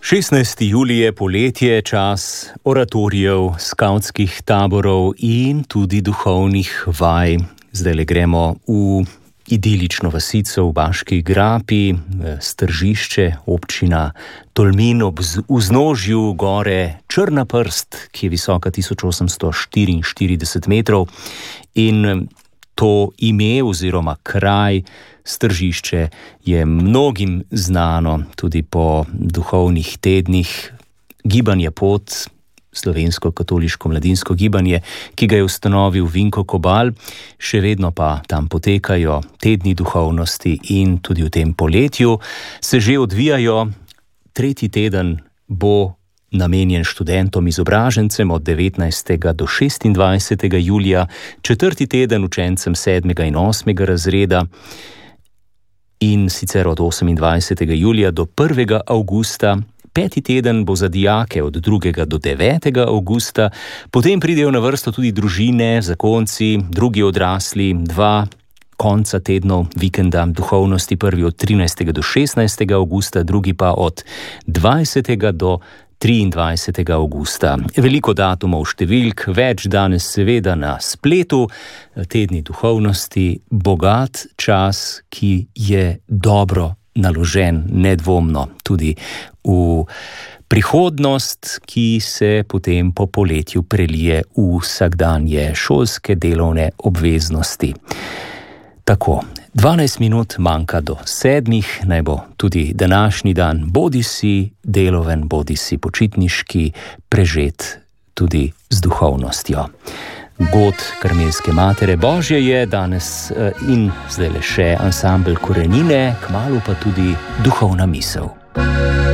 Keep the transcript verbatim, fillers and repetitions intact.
šestnajsti julij je poletje, čas oratorijev, skavtskih taborov in tudi duhovnih vaj. Zdajle gremo v idilično vasico v Baški grapi, Stržišče, občina Tolmin ob vznožju gore Črna prst, ki je visoka tisoč osemsto štiriinštirideset metrov. In to ime oziroma kraj Stržišče je mnogim znano tudi po duhovnih tednih. Gibanje Pot, slovensko katoliško mladinsko gibanje, ki ga je ustanovil Vinko Kobal, še vedno pa tam potekajo tedni duhovnosti in tudi v tem poletju se že odvijajo. Tretji teden bo namenjen študentom izobražencem od devetnajstega do šestindvajsetega julija, četrti teden učencem sedmega in osmega razreda in sicer od osemindvajsetega julija do prvega avgusta. Peti teden bo za dijake od drugega do devetega avgusta, potem pridejo na vrsto tudi družine, zakonci, drugi odrasli, dva konca tednov vikenda duhovnosti, prvi od trinajstega do šestnajstega avgusta, drugi pa od dvajsetega do triindvajsetega avgusta. Veliko datumov, številk, več danes seveda na spletu. Tedni duhovnosti, bogat čas, ki je dobro naložen, nedvomno tudi v prihodnost, ki se potem po poletju prelije v vsakdanje šolske delovne obveznosti. Tako, dvanajst minut manjka do sedmih, naj bo tudi današnji dan bodisi deloven, bodisi počitniški, prežet tudi z duhovnostjo. God Karmelske Matere Božje je danes in zdaj le še ansambel Korenine, kmalu pa tudi duhovna misel.